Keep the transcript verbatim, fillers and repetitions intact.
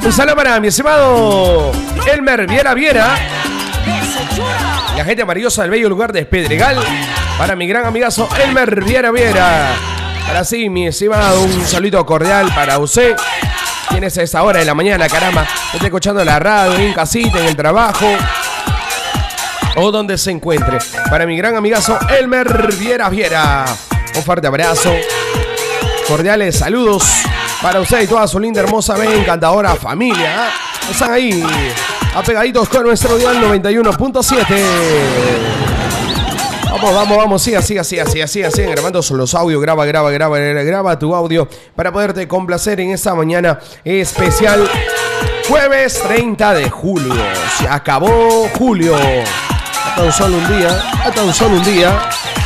Un saludo para mi estimado Elmer Viera Viera, la gente maravillosa del bello lugar de Pedregal. Para mi gran amigazo Elmer Viera Viera. Ahora sí, mi estimado, un saludo cordial para usted. Tienes a esa hora de la mañana, caramba. Esté escuchando la radio, en casita, en el trabajo o donde se encuentre. Para mi gran amigazo Elmer Viera Viera, un fuerte abrazo, cordiales saludos para usted y toda su linda, hermosa, bella, encantadora familia. ¿eh? Están ahí apegaditos con nuestro dial noventa y uno punto siete. Vamos, vamos, vamos, siga, siga, siga, siga, siga, siga grabando los audios, graba, graba, graba, graba tu audio para poderte complacer en esta mañana especial. Jueves treinta de julio, se acabó julio. A tan solo un día, a tan solo un día.